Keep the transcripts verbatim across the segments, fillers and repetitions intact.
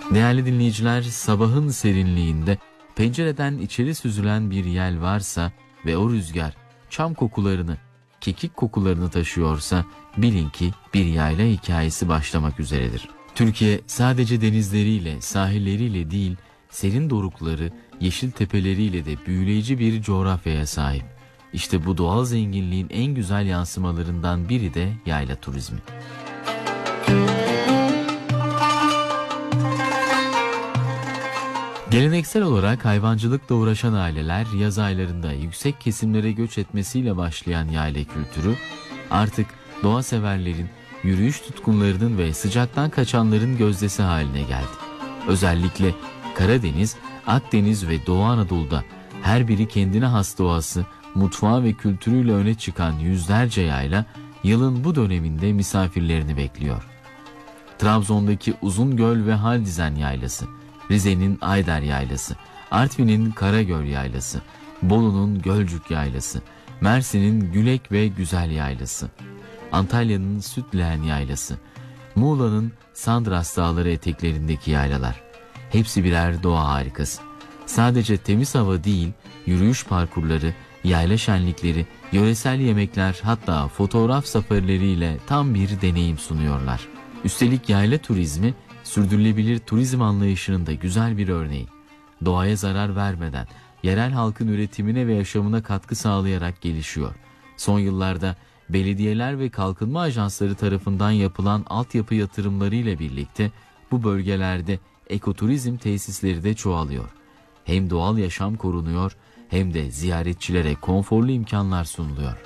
Değerli dinleyiciler, sabahın serinliğinde pencereden içeri süzülen bir yel varsa ve o rüzgar çam kokularını, kekik kokularını taşıyorsa bilin ki bir yayla hikayesi başlamak üzeredir. Türkiye sadece denizleriyle, sahilleriyle değil, serin dorukları, yeşil tepeleriyle de büyüleyici bir coğrafyaya sahip. İşte bu doğal zenginliğin en güzel yansımalarından biri de yayla turizmi. Geleneksel olarak hayvancılıkla uğraşan aileler yaz aylarında yüksek kesimlere göç etmesiyle başlayan yayla kültürü artık doğa severlerin, yürüyüş tutkunlarının ve sıcaktan kaçanların gözdesi haline geldi. Özellikle Karadeniz, Akdeniz ve Doğu Anadolu'da her biri kendine has doğası, mutfağı ve kültürüyle öne çıkan yüzlerce yayla yılın bu döneminde misafirlerini bekliyor. Trabzon'daki Uzungöl ve Haldizen Yaylası, Rize'nin Ayder Yaylası, Artvin'in Karagöl Yaylası, Bolu'nun Gölcük Yaylası, Mersin'in Gülek ve Güzel Yaylası, Antalya'nın Sütleğen Yaylası, Muğla'nın Sandras Dağları eteklerindeki yaylalar. Hepsi birer doğa harikası. Sadece temiz hava değil, yürüyüş parkurları, yayla şenlikleri, yöresel yemekler, hatta fotoğraf safarileriyle tam bir deneyim sunuyorlar. Üstelik yayla turizmi, sürdürülebilir turizm anlayışının da güzel bir örneği. Doğaya zarar vermeden, yerel halkın üretimine ve yaşamına katkı sağlayarak gelişiyor. Son yıllarda belediyeler ve kalkınma ajansları tarafından yapılan altyapı yatırımlarıyla birlikte bu bölgelerde ekoturizm tesisleri de çoğalıyor. Hem doğal yaşam korunuyor hem de ziyaretçilere konforlu imkanlar sunuluyor.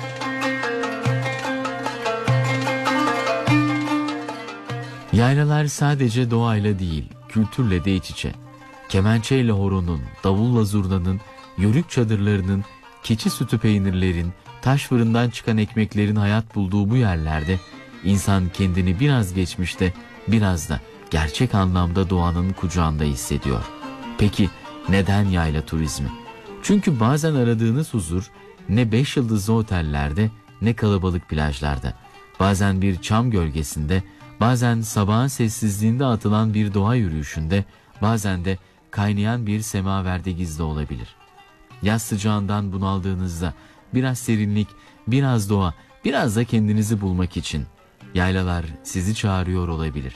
Yaylalar sadece doğayla değil, kültürle de iç içe. Kemençeyle horonun, davulla zurnanın, yörük çadırlarının, keçi sütü peynirlerin, taş fırından çıkan ekmeklerin hayat bulduğu bu yerlerde insan kendini biraz geçmişte, biraz da gerçek anlamda doğanın kucağında hissediyor. Peki neden yayla turizmi? Çünkü bazen aradığınız huzur ne beş yıldızlı otellerde ne kalabalık plajlarda. Bazen bir çam gölgesinde, bazen sabahın sessizliğinde atılan bir doğa yürüyüşünde, bazen de kaynayan bir semaverde gizli olabilir. Yaz sıcağından bunaldığınızda biraz serinlik, biraz doğa, biraz da kendinizi bulmak için yaylalar sizi çağırıyor olabilir.